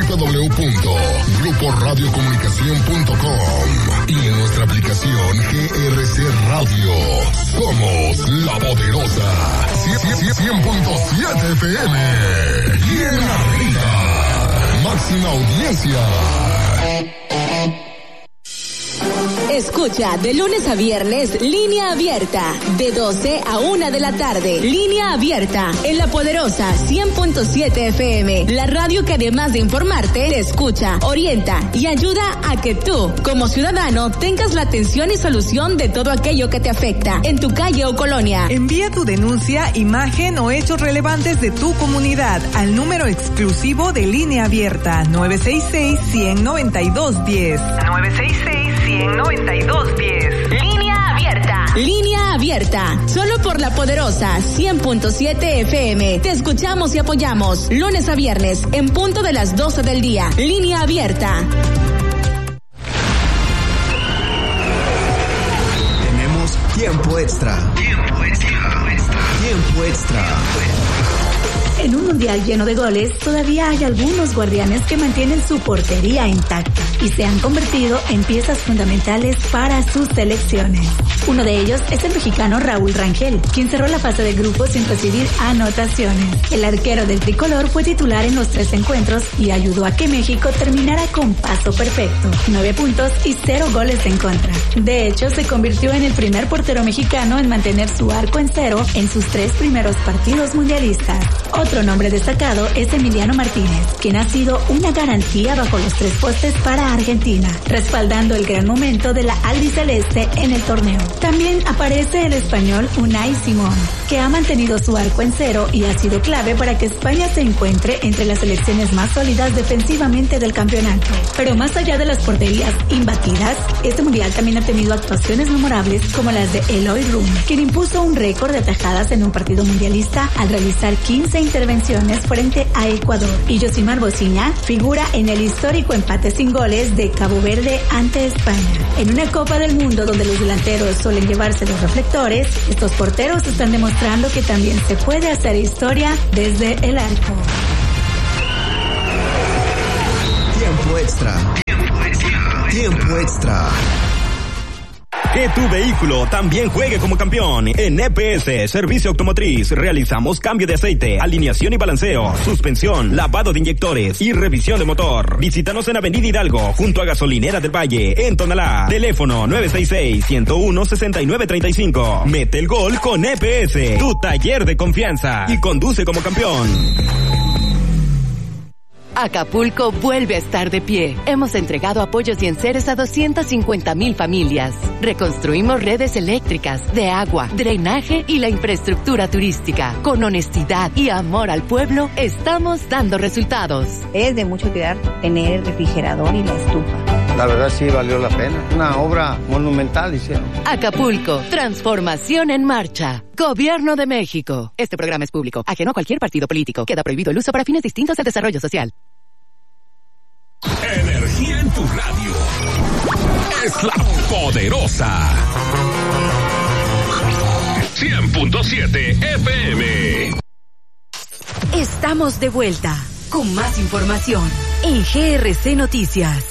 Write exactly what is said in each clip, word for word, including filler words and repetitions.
w w w punto grupo radio comunicación punto com y en nuestra aplicación G R C Radio. Somos La Poderosa cien punto siete F M. Bien arriba. Máxima audiencia. Escucha de lunes a viernes Línea Abierta, de doce a una de la tarde. Línea Abierta, en La Poderosa cien punto siete F M. La radio que además de informarte, te escucha, orienta y ayuda a que tú, como ciudadano, tengas la atención y solución de todo aquello que te afecta en tu calle o colonia. Envía tu denuncia, imagen o hechos relevantes de tu comunidad al número exclusivo de Línea Abierta nueve seis seis, uno cero nueve dos, uno cero. nueve seis seis, uno cero nueve dos, uno cero. Línea Abierta. Línea Abierta. Solo por La Poderosa cien punto siete F M. Te escuchamos y apoyamos. Lunes a viernes, en punto de las doce del día. Línea Abierta. Tenemos tiempo extra. Tiempo extra. Tiempo extra. En un mundial lleno de goles, todavía hay algunos guardianes que mantienen su portería intacta y se han convertido en piezas fundamentales para sus selecciones. Uno de ellos es el mexicano Raúl Rangel, quien cerró la fase de grupos sin recibir anotaciones. El arquero del tricolor fue titular en los tres encuentros y ayudó a que México terminara con paso perfecto, nueve puntos y cero goles en contra. De hecho, se convirtió en el primer portero mexicano en mantener su arco en cero en sus tres primeros partidos mundialistas. Otro nombre destacado es Emiliano Martínez, quien ha sido una garantía bajo los tres postes para Argentina, respaldando el gran momento de la albiceleste en el torneo. También aparece el español Unai Simón, que ha mantenido su arco en cero y ha sido clave para que España se encuentre entre las selecciones más sólidas defensivamente del campeonato. Pero más allá de las porterías imbatidas, este mundial también ha tenido actuaciones memorables como las de Eloy Room, quien impuso un récord de atajadas en un partido mundialista al realizar quince intervenciones frente a Ecuador. Y Yosimar Bociña figura en el histórico empate sin goles de Cabo Verde ante España. En una Copa del Mundo donde los delanteros suelen llevarse los reflectores, estos porteros están demostrando que también se puede hacer historia desde el arco. Tiempo extra. Tiempo extra. Tiempo extra. Que tu vehículo también juegue como campeón. En E P S, Servicio Automotriz, realizamos cambio de aceite, alineación y balanceo, suspensión, lavado de inyectores y revisión de motor. Visítanos en Avenida Hidalgo, junto a Gasolinera del Valle, en Tonalá. Teléfono nueve seis seis, uno cero uno, seis nueve tres cinco. Mete el gol con E P S, tu taller de confianza, y conduce como campeón. Acapulco vuelve a estar de pie. Hemos entregado apoyos y enseres a doscientas cincuenta mil familias. Reconstruimos redes eléctricas, de agua, drenaje y la infraestructura turística. Con honestidad y amor al pueblo, estamos dando resultados. Es de mucho cuidar tener el refrigerador y la estufa. La verdad sí valió la pena. Una obra monumental hicieron. Acapulco, transformación en marcha. Gobierno de México. Este programa es público, ajeno a cualquier partido político. Queda prohibido el uso para fines distintos del desarrollo social. Energía en tu radio. Es La Poderosa. cien punto siete F M. Estamos de vuelta con más información en G R C Noticias.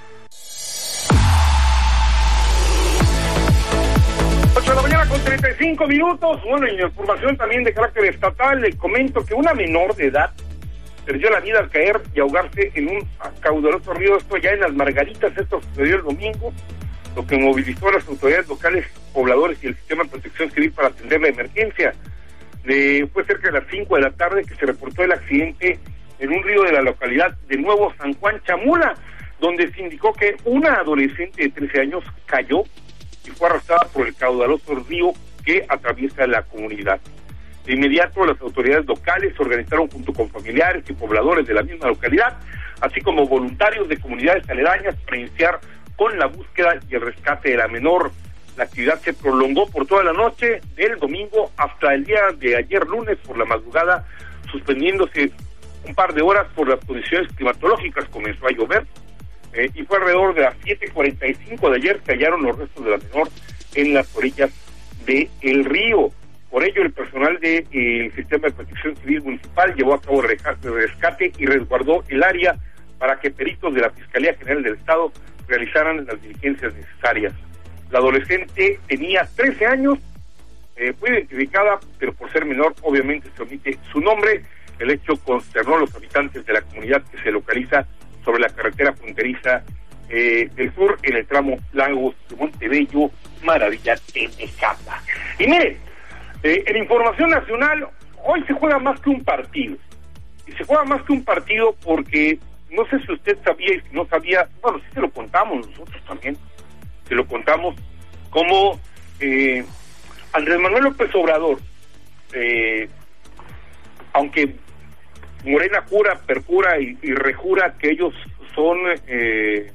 ocho de la mañana con treinta y cinco minutos. Bueno, y en información también de carácter estatal, les comento que una menor de edad perdió la vida al caer y ahogarse en un caudaloso río, esto ya en Las Margaritas. Esto sucedió el domingo, lo que movilizó a las autoridades locales, pobladores y el sistema de protección civil para atender la emergencia. De, fue cerca de las cinco de la tarde que se reportó el accidente en un río de la localidad de Nuevo San Juan Chamula, donde se indicó que una adolescente de trece años cayó y fue arrastrada por el caudaloso río que atraviesa la comunidad. De inmediato, las autoridades locales se organizaron junto con familiares y pobladores de la misma localidad, así como voluntarios de comunidades aledañas, para iniciar con la búsqueda y el rescate de la menor. La actividad se prolongó por toda la noche del domingo hasta el día de ayer lunes por la madrugada, suspendiéndose un par de horas por las condiciones climatológicas. Comenzó a llover eh, y fue alrededor de las siete cuarenta y cinco de ayer que hallaron los restos de la menor en las orillas del río. Por ello, el personal del de, eh, Sistema de Protección Civil Municipal llevó a cabo el rescate y resguardó el área para que peritos de la Fiscalía General del Estado realizaran las diligencias necesarias. La adolescente tenía trece años, eh, fue identificada, pero por ser menor, obviamente se omite su nombre. El hecho consternó a los habitantes de la comunidad que se localiza sobre la carretera fronteriza eh, del sur, en el tramo Lagos de Montebello, Maravilla de Tecapa. Y mire, eh, en información nacional, hoy se juega más que un partido. Y se juega más que un partido porque, no sé si usted sabía y si no sabía, bueno, sí se lo contamos nosotros también, se lo contamos, como eh, Andrés Manuel López Obrador, eh, aunque Morena jura, perjura y, y rejura que ellos son, eh,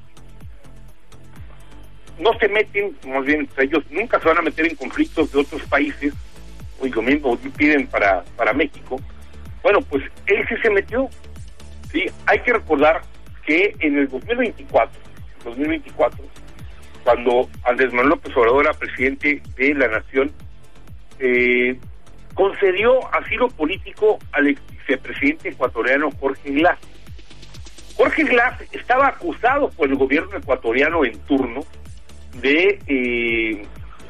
no se meten, más bien ellos nunca se van a meter en conflictos de otros países, o lo mismo piden para, para México. Bueno, pues él sí se metió. Sí, hay que recordar que en el dos mil veinticuatro, cuando Andrés Manuel López Obrador era presidente de la nación, eh, concedió asilo político al ex vicepresidente ecuatoriano Jorge Glass. Jorge Glass estaba acusado por el gobierno ecuatoriano en turno de eh,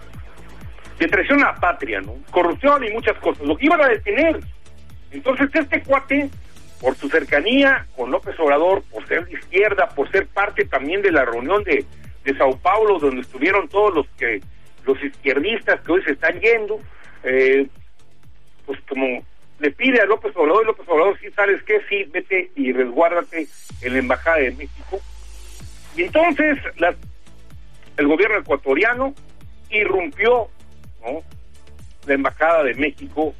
de traición a la patria, ¿no? Corrupción y muchas cosas. Lo que iban a detener. Entonces este cuate, por su cercanía con López Obrador, por ser de izquierda, por ser parte también de la reunión de, de Sao Paulo, donde estuvieron todos los que los izquierdistas que hoy se están yendo, eh, pues como le pide a López Obrador, y López Obrador, sí, ¿sabes qué? Sí, vete y resguárdate en la Embajada de México. Y entonces la, el gobierno ecuatoriano irrumpió, ¿no?, la Embajada de México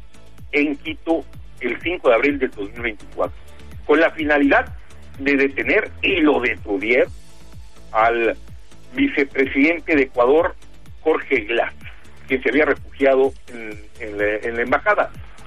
en Quito el cinco de abril del dos mil veinticuatro, con la finalidad de detener, y lo detuvieron, al vicepresidente de Ecuador, Jorge Glass, que se había refugiado en, en, la, en la embajada.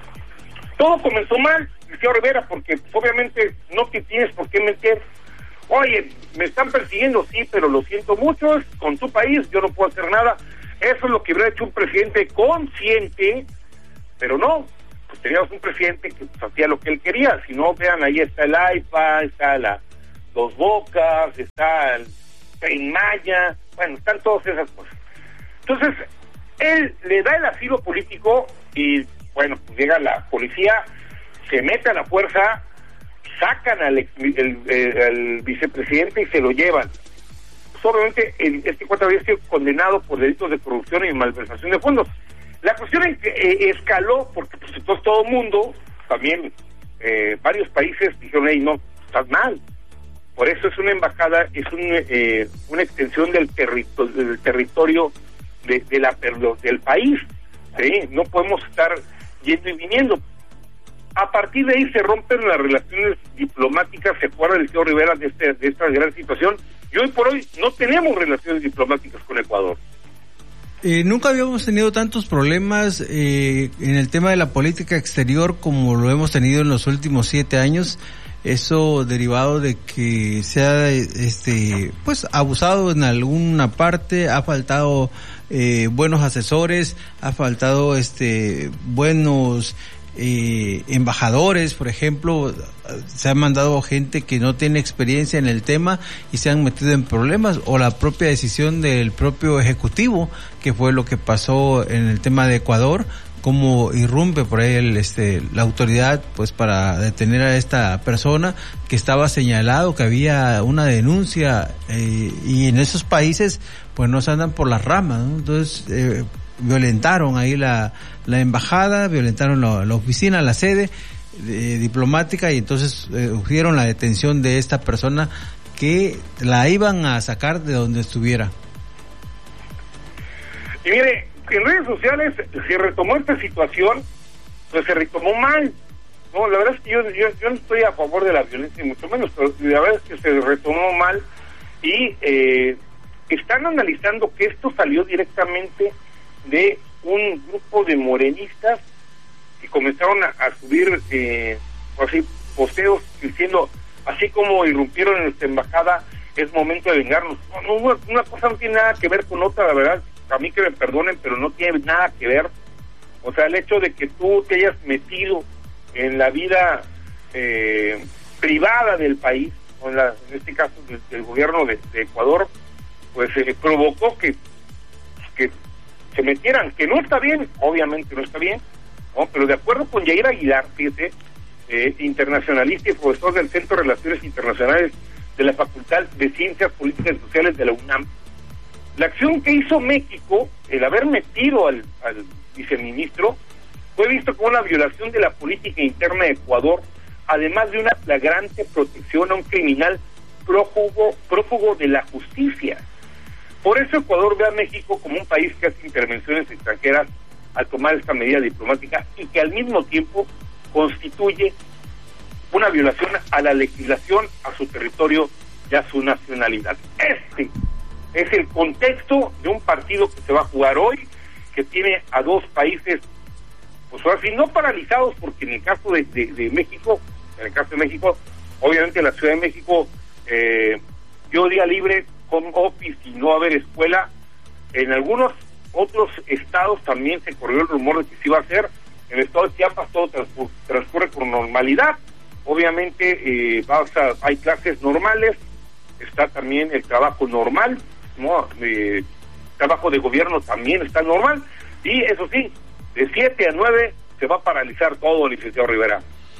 Todo comenzó mal, Liceo Rivera, porque pues, obviamente no te tienes por qué meter. Oye, me están persiguiendo, sí, pero lo siento mucho, es con tu país, yo no puedo hacer nada. Eso es lo que hubiera hecho un presidente consciente, pero no. Pues teníamos un presidente que pues, hacía lo que él quería. Si no, vean, ahí está el AIFA, está la Dos Bocas, está el Tren Maya, bueno, están todas esas cosas. Entonces, él le da el asilo político y, bueno, pues llega la policía, se mete a la fuerza, sacan al ex, el, el, el vicepresidente y se lo llevan. Pues obviamente, el, este cuate había sido condenado por delitos de corrupción y malversación de fondos. La cuestión es que eh, escaló, porque pues entonces todo el mundo, también eh, varios países dijeron, hey, no, estás mal. Por eso es una embajada, es un, eh, una extensión del, territo, del territorio de, de la, del país, ¿sí? No podemos estar yendo y viniendo. A partir de ahí se rompen las relaciones diplomáticas, se acuerda el señor Rivera de, este, de esta gran situación, y hoy por hoy no tenemos relaciones diplomáticas con Ecuador. Eh, nunca habíamos tenido tantos problemas eh, en el tema de la política exterior como lo hemos tenido en los últimos siete años. Eso derivado de que se ha este, pues abusado en alguna parte, ha faltado eh, buenos asesores, ha faltado este buenos eh, embajadores, por ejemplo. Se han mandado gente que no tiene experiencia en el tema y se han metido en problemas, o la propia decisión del propio ejecutivo, que fue lo que pasó en el tema de Ecuador, cómo irrumpe por ahí el, este, la autoridad pues para detener a esta persona que estaba señalado, que había una denuncia, eh, y en esos países pues no se andan por las ramas, ¿no? Entonces eh, violentaron ahí la, la embajada, violentaron la, la oficina, la sede Eh, diplomática, y entonces eh, urgieron la detención de esta persona que la iban a sacar de donde estuviera. Y mire, en redes sociales se retomó esta situación, pues se retomó mal. No, la verdad es que yo, yo, yo no estoy a favor de la violencia, y mucho menos, pero la verdad es que se retomó mal y eh, están analizando que esto salió directamente de un grupo de morenistas que comenzaron a, a subir eh, así posteos diciendo, así como irrumpieron en nuestra embajada, es momento de vengarnos. No, no, una, una cosa no tiene nada que ver con otra, la verdad, a mí que me perdonen, pero no tiene nada que ver. O sea, el hecho de que tú te hayas metido en la vida eh, privada del país, o en, la, en este caso del, del gobierno de, de Ecuador, pues eh, provocó que, que se metieran, que no está bien, obviamente no está bien, ¿no? Pero de acuerdo con Yair Aguilar, fíjate, eh, internacionalista y profesor del Centro de Relaciones Internacionales de la Facultad de Ciencias Políticas y Sociales de la UNAM, la acción que hizo México, el haber metido al, al viceministro, fue visto como una violación de la política interna de Ecuador, además de una flagrante protección a un criminal prófugo, prófugo de la justicia. Por eso Ecuador ve a México como un país que hace intervenciones extranjeras al tomar esta medida diplomática y que al mismo tiempo constituye una violación a la legislación, a su territorio y a su nacionalidad. Este es el contexto de un partido que se va a jugar hoy, que tiene a dos países, pues ahora sí, no paralizados, porque en el caso de, de, de México, en el caso de México, obviamente la Ciudad de México eh, dio día libre, home office y no haber escuela. En algunos otros estados también se corrió el rumor de que se iba a hacer. En el estado de Chiapas todo transcurre, transcurre con normalidad. Obviamente eh, vas a, hay clases normales, está también el trabajo normal, ¿no? Eh, trabajo de gobierno también está normal, y eso sí, de siete a nueve se va a paralizar todo, licenciado Rivera.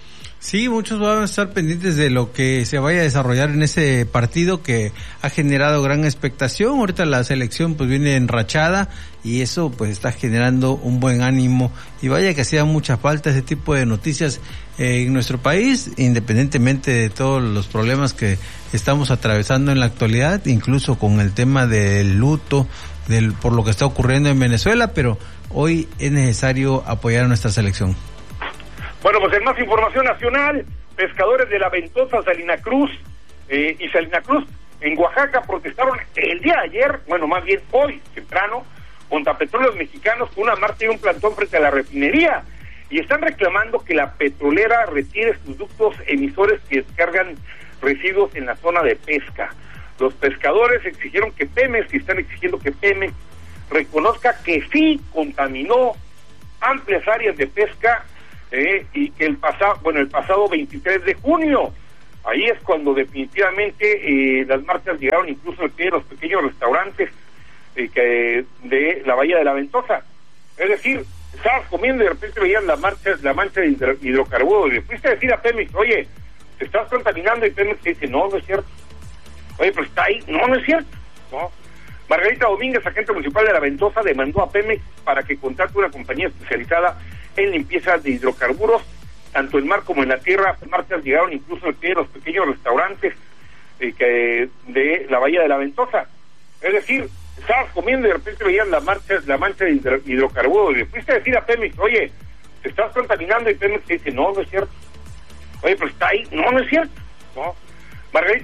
Sí, muchos van a estar pendientes de lo que se vaya a desarrollar en ese partido que ha generado gran expectación. Ahorita la selección pues viene enrachada y eso pues está generando un buen ánimo, y vaya que hacía mucha falta ese tipo de noticias eh, en nuestro país, independientemente de todos los problemas que estamos atravesando en la actualidad, incluso con el tema del luto del por lo que está ocurriendo en Venezuela, pero hoy es necesario apoyar a nuestra selección. Bueno, pues en más información nacional, pescadores de la Ventosa, Salina Cruz eh, y Salina Cruz en Oaxaca protestaron el día de ayer, bueno, más bien hoy, temprano, contra Petróleos Mexicanos con una marcha y un plantón frente a la refinería, y están reclamando que la petrolera retire sus ductos emisores que descargan residuos en la zona de pesca. Los pescadores exigieron que Pemex, y están exigiendo que Pemex reconozca que sí contaminó amplias áreas de pesca, Eh, y que el pasado, bueno, el pasado veintitrés de junio, ahí es cuando definitivamente eh, las marchas llegaron incluso al pie de los pequeños restaurantes eh, que de la Bahía de la Ventosa. Es decir, estabas comiendo y de repente veías la marcha, la mancha de hidro, hidrocarburos, y le fuiste a decir a Pemex, oye, te estás contaminando, y Pemex te dice, no, no es cierto. Oye, pero está ahí, no, no es cierto, ¿no? Margarita Domínguez, agente municipal de la Ventosa, demandó a Pemex para que contrate una compañía especializada en limpieza de hidrocarburos, tanto en mar como en la tierra. Marchas llegaron incluso al pie de los pequeños restaurantes eh, que de la Bahía de la Ventosa. Es decir, estabas comiendo y de repente veías la marcha, la mancha de hidro, hidrocarburos, y le fuiste a decir a Pemex, oye, te estás contaminando, y Pemex te dice, no, no es cierto. Oye, pero está ahí, no, no es cierto, ¿no? Margarita